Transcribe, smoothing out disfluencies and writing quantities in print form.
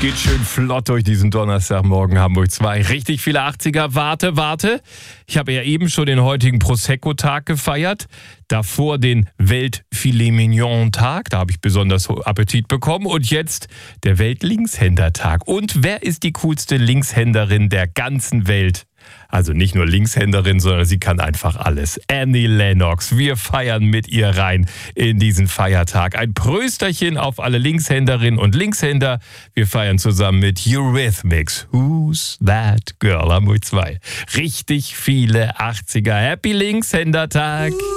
Geht schön flott durch diesen Donnerstagmorgen, Hamburg 2. Richtig viele 80er. Warte. Ich habe ja eben schon den heutigen Prosecco-Tag gefeiert. Davor den Welt-Filet-Mignon-Tag. Da habe ich besonders Appetit bekommen. Und jetzt der Welt-Linkshänder-Tag. Und wer ist die coolste Linkshänderin der ganzen Welt? Also nicht nur Linkshänderin, sondern sie kann einfach alles. Annie Lennox. Wir feiern mit ihr rein in diesen Feiertag. Ein Prösterchen auf alle Linkshänderinnen und Linkshänder. Wir feiern zusammen mit Eurythmics. Who's that girl? Hamburg 2. Richtig viele 80er. Happy Linkshänder-Tag.